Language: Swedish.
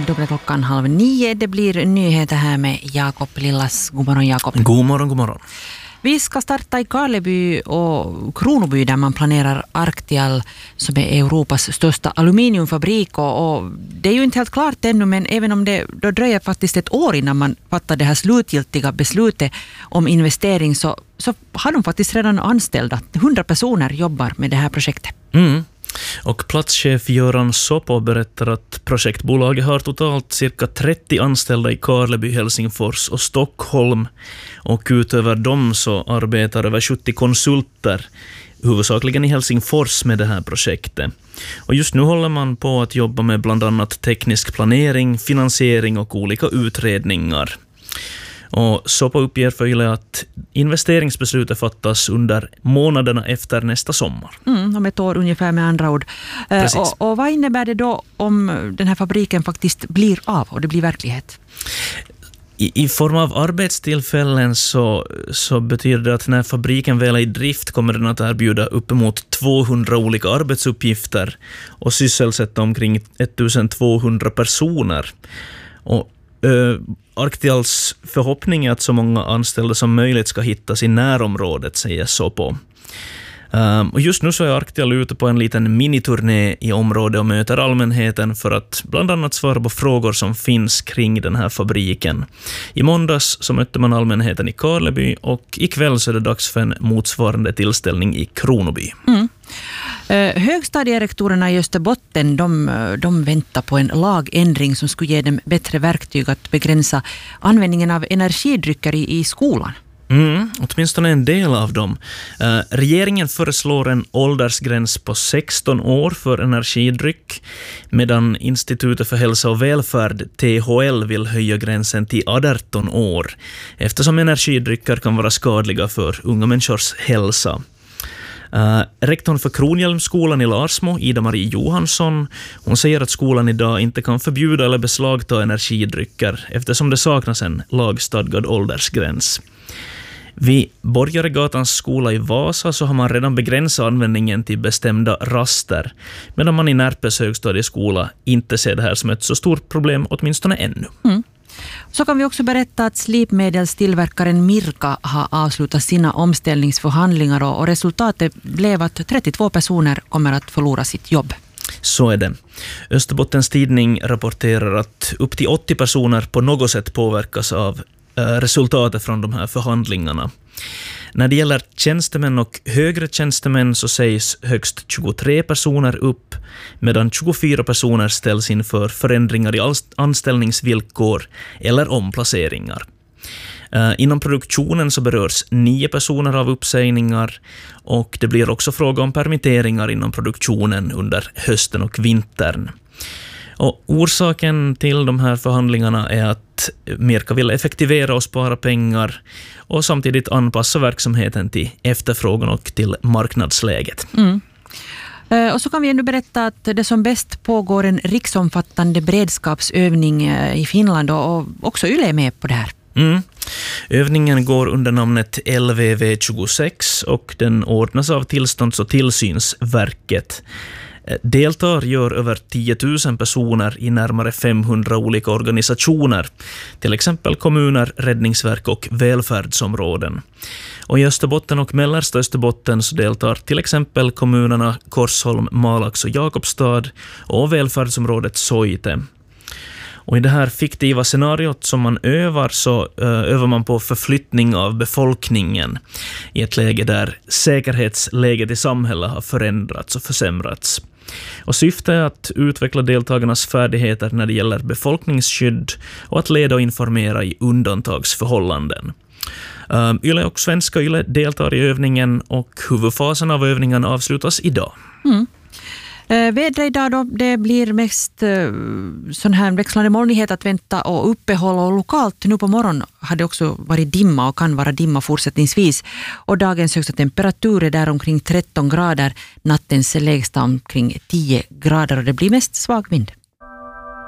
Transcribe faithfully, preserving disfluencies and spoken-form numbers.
dubbla klockan halv nio. Det blir nyheter här med Jakob Lillas. God morgon, Jakob. God morgon, god morgon. Vi ska starta i Karleby och Kronoby där man planerar Arctial som är Europas största aluminiumfabrik. Och, och det är ju inte helt klart ännu, men även om det då dröjer faktiskt ett år innan man fattar det här slutgiltiga beslutet om investering så, så har de faktiskt redan anställda. hundra personer jobbar med det här projektet. Mm. Och platschef Göran Sopo berättar att projektbolaget har totalt cirka trettio anställda i Karleby, Helsingfors och Stockholm. Och utöver dem så arbetar över sjuttio konsulter, huvudsakligen i Helsingfors, med det här projektet. Och just nu håller man på att jobba med bland annat teknisk planering, finansiering och olika utredningar. Och Sopo uppger för Yle att investeringsbeslutet fattas under månaderna efter nästa sommar. Mm, om ett år ungefär, med andra ord. Eh, och, och vad innebär det då om den här fabriken faktiskt blir av och det blir verklighet? I, I form av arbetstillfällen så, så betyder det att när fabriken väl är i drift kommer den att erbjuda uppemot tvåhundra olika arbetsuppgifter och sysselsätta omkring ettusentvåhundra personer. Och Uh, Arctials förhoppning är att så många anställda som möjligt ska hittas i närområdet, säger Sopo. Uh, och just nu så är Arctial ute på en liten miniturné i området och möter allmänheten för att bland annat svara på frågor som finns kring den här fabriken. I måndags så mötte man allmänheten i Karleby och ikväll så är det dags för en motsvarande tillställning i Kronoby. Mm. Högstadierektorerna i Österbotten de, de väntar på en lagändring som skulle ge dem bättre verktyg att begränsa användningen av energidrycker i, i skolan. Mm, åtminstone en del av dem. Uh, regeringen föreslår en åldersgräns på sexton år för energidryck, medan Institutet för hälsa och välfärd, T H L, vill höja gränsen till arton år, eftersom energidrycker kan vara skadliga för unga människors hälsa. Uh, rektorn för Kronhjälmskolan i Larsmo, Ida-Marie Johansson, hon säger att skolan idag inte kan förbjuda eller beslagta energidrycker eftersom det saknas en lagstadgad åldersgräns. Vid Borgaregatans skola i Vasa så har man redan begränsat användningen till bestämda raster, medan man i Närpes högstadieskola inte ser det här som ett så stort problem, åtminstone ännu. Mm. Så kan vi också berätta att slipmedelstillverkaren Mirka har avslutat sina omställningsförhandlingar och resultatet blev att trettiotvå personer kommer att förlora sitt jobb. Så är det. Österbottens tidning rapporterar att upp till åttio personer på något sätt påverkas av resultatet från de här förhandlingarna. När det gäller tjänstemän och högre tjänstemän så sägs högst tjugotre personer upp, medan tjugofyra personer ställs inför förändringar i anställningsvillkor eller omplaceringar. Uh, inom produktionen så berörs nio personer av uppsägningar och det blir också fråga om permitteringar inom produktionen under hösten och vintern. Och orsaken till de här förhandlingarna är att Mirka vill effektivera och spara pengar och samtidigt anpassa verksamheten till efterfrågan och till marknadsläget. Mm. Och så kan vi ändå berätta att det som bäst pågår en riksomfattande beredskapsövning i Finland och också Yle är med på det här. Mm. Övningen går under namnet L V V tjugosex och den ordnas av Tillstånds- och tillsynsverket. Deltar gör över tio tusen personer i närmare femhundra olika organisationer, till exempel kommuner, räddningsverk och välfärdsområden. Och i Österbotten och mellersta Österbotten så deltar till exempel kommunerna Korsholm, Malax och Jakobstad och välfärdsområdet Soite. Och i det här fiktiva scenariot som man övar så uh, övar man på förflyttning av befolkningen i ett läge där säkerhetsläget i samhället har förändrats och försämrats. Och syftet är att utveckla deltagarnas färdigheter när det gäller befolkningsskydd och att leda och informera i undantagsförhållanden. Uh, Yle och Svenska Yle deltar i övningen och huvudfasen av övningen avslutas idag. Mm. Eh, vädret idag då, det blir mest eh, sån här växlande molnighet att vänta och uppehåll och lokalt nu på morgon har det också varit dimma och kan vara dimma fortsättningsvis. Och dagens högsta temperatur är där omkring tretton grader, nattens lägsta omkring tio grader och det blir mest svag vind.